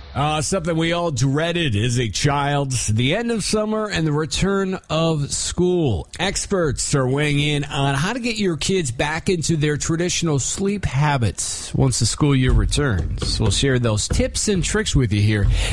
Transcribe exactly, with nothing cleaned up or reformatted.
Uh, something we all dreaded as a child, the end of summer and the return of school. Experts are weighing in on how to get your kids back into their traditional sleep habits once the school year returns. We'll share those tips and tricks with you here